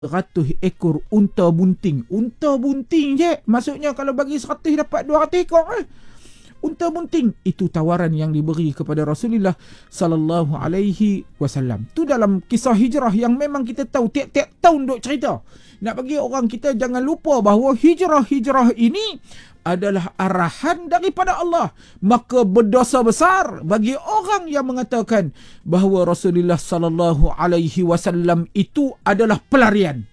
100 ekor unta bunting. Unta bunting je. Maksudnya kalau bagi 100 dapat 200 ekor unta bunting. Itu tawaran yang diberi kepada Rasulullah sallallahu alaihi wasallam. Tu dalam kisah hijrah yang memang kita tahu tiap-tiap tahun duk cerita. Nak bagi orang kita jangan lupa bahawa hijrah ini adalah arahan daripada Allah. Maka berdosa besar bagi orang yang mengatakan bahawa Rasulullah sallallahu alaihi wasallam itu adalah pelarian.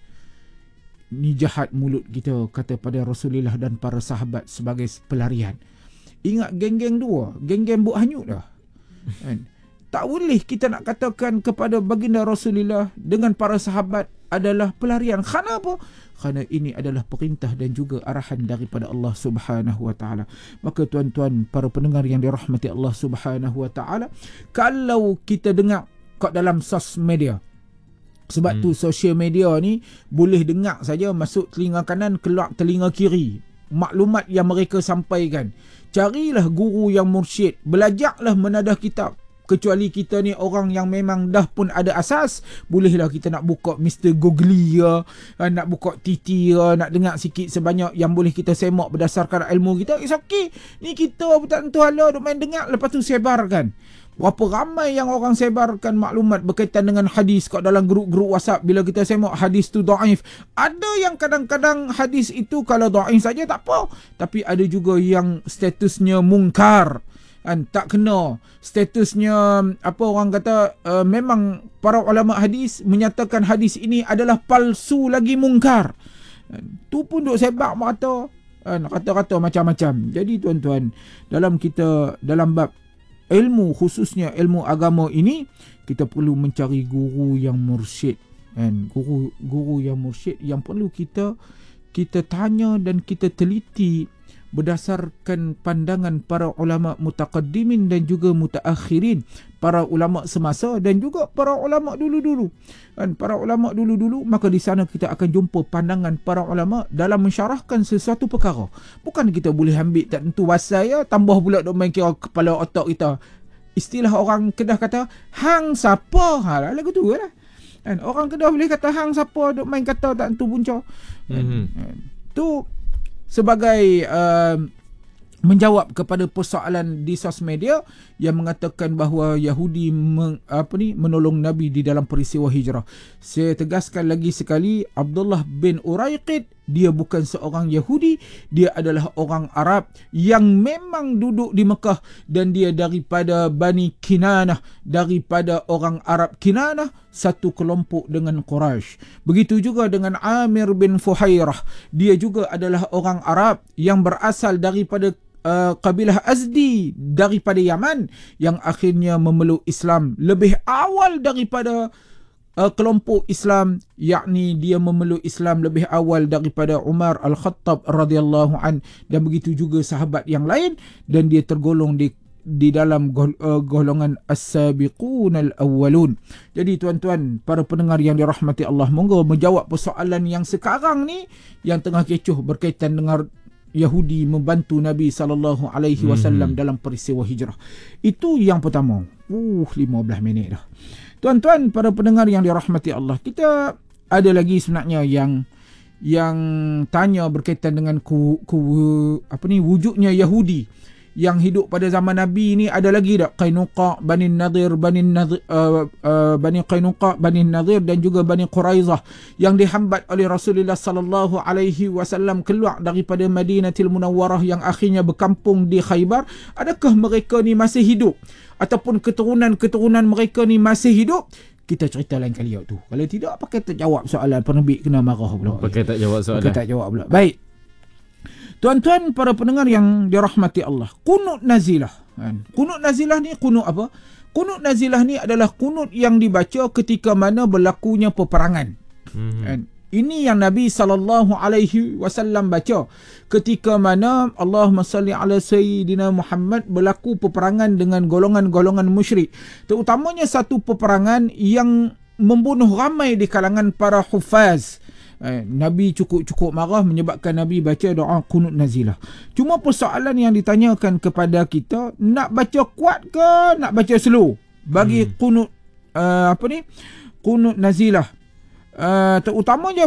Ni jahat mulut kita kata pada Rasulullah dan para sahabat sebagai pelarian. Ingat geng-geng dua, geng-geng buk hanyut dah. Kan? Tak boleh kita nak katakan kepada baginda Rasulullah dengan para sahabat adalah pelarian. Kerana apa? Kerana ini adalah perintah dan juga arahan daripada Allah Subhanahu wa taala. Maka tuan-tuan para pendengar yang dirahmati Allah Subhanahu wa taala, kalau kita dengar kat dalam sosial media, sebab tu social media ni boleh dengar saja masuk telinga kanan keluar telinga kiri maklumat yang mereka sampaikan. Carilah guru yang mursyid, belajarlah menadah kitab. Kecuali kita ni orang yang memang dah pun ada asas, bolehlah kita nak buka Mr. Googly ke, nak buka TT ke, nak dengar sikit sebanyak yang boleh kita semak berdasarkan ilmu kita. It's okay. Ni kita pun tak tentu hala duk main dengar, lepas tu sebarkan. Berapa ramai yang orang sebarkan maklumat berkaitan dengan hadis kat dalam grup-grup WhatsApp. Bila kita semak hadis tu dhaif, ada yang kadang-kadang hadis itu kalau dhaif saja tak apa, tapi ada juga yang statusnya mungkar. Tak kena statusnya, apa orang kata, memang para ulama hadis menyatakan hadis ini adalah palsu lagi mungkar. Tu pun duk sebab mata, kata-kata macam-macam. Jadi tuan-tuan, dalam bab ilmu, khususnya ilmu agama ini, kita perlu mencari guru yang mursyid, guru yang mursyid yang perlu kita tanya dan kita teliti berdasarkan pandangan para ulama mutaqaddimin dan juga mutaakhirin, para ulama semasa dan juga para ulama dulu-dulu. Para ulama dulu-dulu, maka di sana kita akan jumpa pandangan para ulama dalam mensyarahkan sesuatu perkara. Bukan kita boleh ambil tak tentu wasai ya, tambah pula duk main kira kepala otak kita. Istilah orang Kedah kata hang siapa, lagu tu lah. Orang Kedah boleh kata hang siapa, duk main kata tak tentu punca. Tu sebagai menjawab kepada persoalan di sosial media yang mengatakan bahawa Yahudi menolong Nabi di dalam peristiwa hijrah. Saya tegaskan lagi sekali, Abdullah bin Uraiqid dia bukan seorang Yahudi, dia adalah orang Arab yang memang duduk di Mekah dan dia daripada Bani Kinanah, daripada orang Arab Kinanah, satu kelompok dengan Quraisy. Begitu juga dengan Amir bin Fuhairah, dia juga adalah orang Arab yang berasal daripada kabilah Azdi daripada Yaman, yang akhirnya memeluk Islam lebih awal daripada kelompok Islam, yakni dia memeluk Islam lebih awal daripada Umar Al-Khattab radhiyallahu an, dan begitu juga sahabat yang lain, dan dia tergolong di dalam golongan as-sabiqun al-awwalun. Jadi tuan-tuan para pendengar yang dirahmati Allah, monggo menjawab persoalan yang sekarang ni yang tengah kecoh berkaitan dengan Yahudi membantu Nabi sallallahu alaihi wasallam dalam peristiwa hijrah. Itu yang pertama. 15 minit dah. Tuan-tuan para pendengar yang dirahmati Allah, kita ada lagi sebenarnya yang tanya berkaitan dengan wujudnya Yahudi yang hidup pada zaman Nabi ni. Ada lagi tak Qainuqa, Bani Nadir, Bani Qainuqa, Bani Nadir dan juga Bani Quraizah yang dihambat oleh Rasulullah sallallahu alaihi wasallam keluar daripada Madinatul Munawwarah yang akhirnya berkampung di Khaybar. Adakah mereka ni masih hidup ataupun keturunan mereka ni masih hidup? Kita cerita lain kali tu. Kalau tidak, pakai tak jawab soalan, penerbit kena marah pula. Pakai tak jawab soalan. Pakai tak jawab pula. Baik. Tuan-tuan para pendengar yang dirahmati Allah, qunut nazilah. Qunut nazilah ni qunut apa? Qunut nazilah ni adalah qunut yang dibaca ketika mana berlakunya peperangan. Ini yang Nabi SAW baca ketika mana Allahumma salli ala Sayyidina Muhammad berlaku peperangan dengan golongan-golongan musyrik. Terutamanya satu peperangan yang membunuh ramai di kalangan para hufaz. Nabi cukup marah menyebabkan Nabi baca doa qunut nazilah. Cuma persoalan yang ditanyakan kepada kita, nak baca kuat ke nak baca slow bagi qunut qunut nazilah? terutamanya